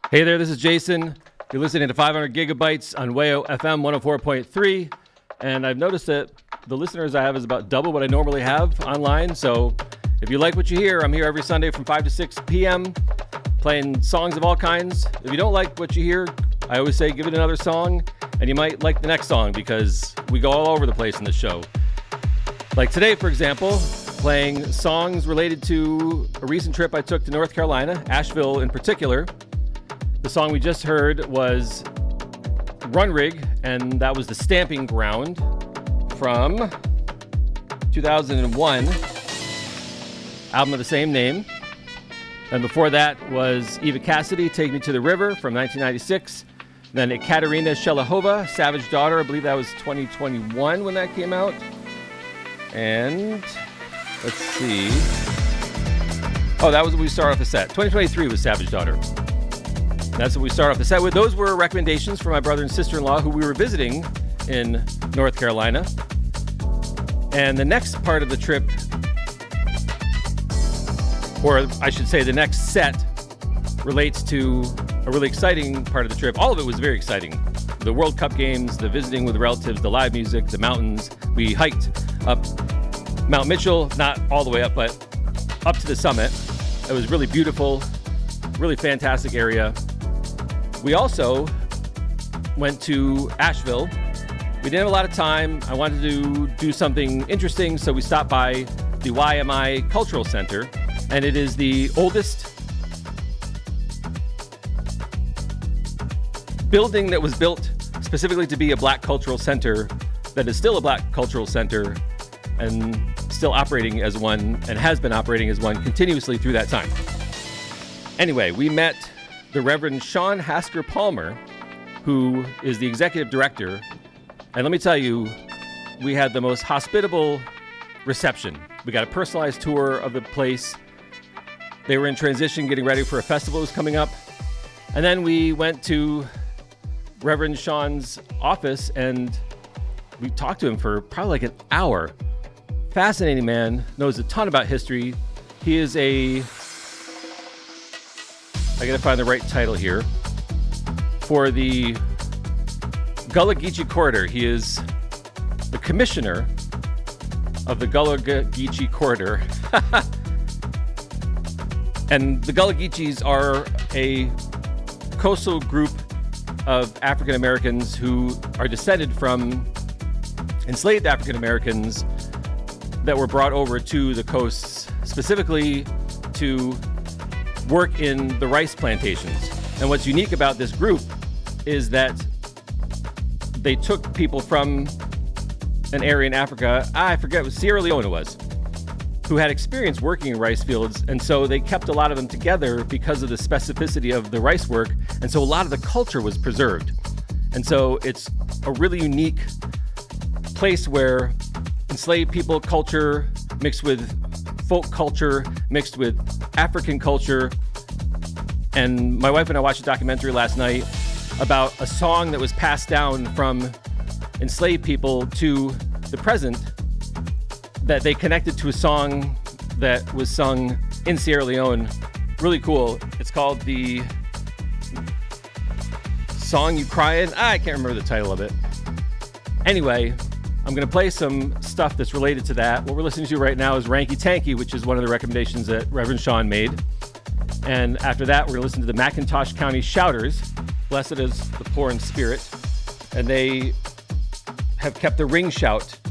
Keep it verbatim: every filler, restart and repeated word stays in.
Hey there, this is Jason. You're listening to five hundred Gigabytes on W A O F M one oh four point three. And I've noticed that the listeners I have is about double what I normally have online. So if you like what you hear, I'm here every Sunday from five to six p.m. playing songs of all kinds. If you don't like what you hear, I always say give it another song, and you might like the next song because we go all over the place in this show. Like today, for example, playing songs related to a recent trip I took to North Carolina, Asheville in particular. The song we just heard was Run Rig, and that was the Stamping Ground from two thousand one, album of the same name. And before that was Eva Cassidy, Take Me to the River from nineteen ninety-six. Then Ekaterina Shelihova, Savage Daughter, I believe that was twenty twenty-one when that came out. And let's see. Oh, that was what we started off the set. twenty twenty-three was Savage Daughter. That's what we start off the set with. Those were recommendations from my brother and sister-in-law who we were visiting in North Carolina. And the next part of the trip, or I should say the next set, relates to a really exciting part of the trip. All of it was very exciting. The World Cup games, the visiting with relatives, the live music, the mountains. We hiked up Mount Mitchell, not all the way up, but up to the summit. It was really beautiful, really fantastic area. We also went to Asheville. We didn't have a lot of time. I wanted to do something interesting, so we stopped by the Y M I Cultural Center, and it is the oldest building that was built specifically to be a black cultural center that is still a black cultural center and still operating as one, and has been operating as one continuously through that time. Anyway, we met the Reverend Sean Hasker Palmer, who is the executive director. And let me tell you, we had the most hospitable reception. We got a personalized tour of the place. They were in transition, getting ready for a festival that was coming up. And then we went to Reverend Sean's office, and we talked to him for probably like an hour. Fascinating man, knows a ton about history. He is a... I gotta find the right title here. For the Gullah Geechee Corridor, he is the commissioner of the Gullah Geechee Corridor. And the Gullah Geechees are a coastal group of African Americans who are descended from enslaved African Americans that were brought over to the coasts, specifically to work in the rice plantations. And what's unique about this group is that they took people from an area in Africa, I forget, it was Sierra Leone it was, who had experience working in rice fields. And so they kept a lot of them together because of the specificity of the rice work. And so a lot of the culture was preserved. And so it's a really unique place where enslaved people culture mixed with folk culture, mixed with African culture. And my wife and I watched a documentary last night about a song that was passed down from enslaved people to the present, that they connected to a song that was sung in Sierra Leone. Really cool. It's called the Song You Cry In. Ah, I can't remember the title of it. Anyway, I'm going to play some stuff that's related to that. What we're listening to right now is Ranky Tanky, which is one of the recommendations that Reverend Sean made. And after that, we're going to listen to the McIntosh County Shouters, Blessed is the Poor in Spirit. And they have kept the ring shout